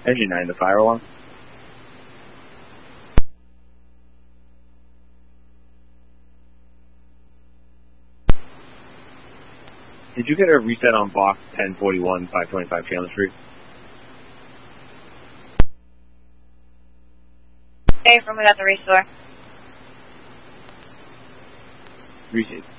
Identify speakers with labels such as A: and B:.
A: Engine 9, the fire alarm. Did you get a reset on box 1041, 525 Chandler Street?
B: Hey, from we got the restore.
A: Reset.